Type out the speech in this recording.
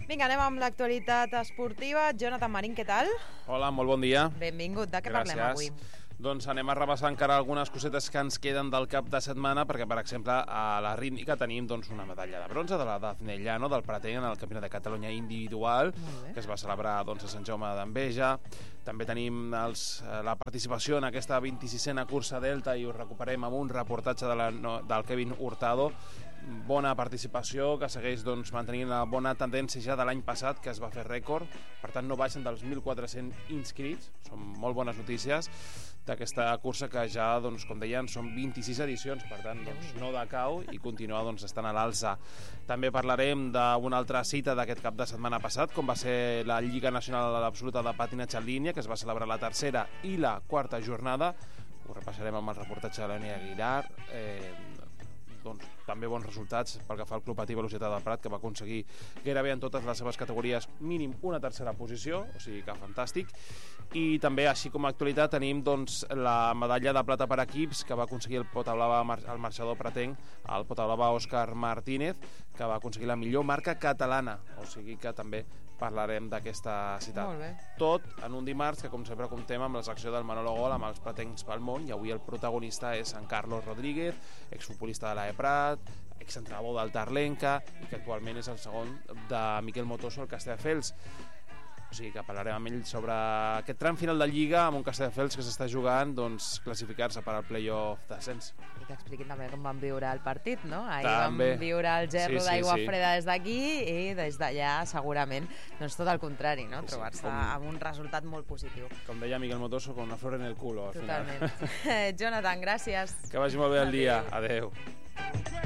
Vinga, anem amb l'actualitat esportiva. Jonathan Marín, què tal? Hola, molt bon dia. Benvingut. De què parlem avui? Doncs anem a repassar encara algunes cosetes que ens queden del cap de setmana, perquè, per exemple, a la rítmica tenim una medalla de bronze de la Dafne Llano, del Pretén, en el Campionat de Catalunya individual, que es va celebrar a Sant Jaume d'Enveja. També tenim la participació en aquesta 26a cursa Delta, i us recuperem amb un reportatge del Kevin Hurtado. Bona participació, que segueix mantenint la bona tendència ja de l'any passat, que es va fer rècord. Per tant, no baixen dels 1.400 inscrits. Són molt bones notícies d'aquesta cursa, que ja, com deien, són 26 edicions. Per tant, no decau i continua estant a l'alça. També parlarem d'una altra cita d'aquest cap de setmana passat, com va ser la Lliga Nacional Absoluta de Patinatge en línia, que es va celebrar la tercera i la quarta jornada. Ho repassarem amb el reportatge de l'Eni Aguilar. També bons resultats pel que fa al Club Patí Velocitat del Prat, que va aconseguir gairebé en totes les seves categories mínim una tercera posició, o sigui que fantàstic. I també, així com a actualitat, tenim la medalla de plata per equips que va aconseguir el Pota Blava, el marxador pretenc, el Pota Blava Òscar Martínez, que va aconseguir la millor marca catalana, o sigui que també parlarem d'aquesta citat. Molt bé. Tot en un dimarts que, com sempre, comptem amb la secció del Manolo Gol, amb els pretencs pel món, i avui el protagonista és en Carlos Rodríguez, exfutbolista de l'AE Prat, exentrenador del Tarlenca, i que actualment és el segon de Miquel Motoso al Castelldefels. O sigui que parlarem amb ell sobre aquest tram final de Lliga, amb un Castelldefels que s'està jugant classificar-se per al play-off d'ascens. I que expliquin també com van viure el partit, no? Ahir també vam viure el gerro d'aigua freda des d'aquí, i des d'allà segurament tot el contrari, no? Trobar-se amb un resultat molt positiu. Com deia Miquel Motoso, con una flor en el culo al final. Totalment. Jonathan, gràcies. Que vagi molt bé el dia. Adeu.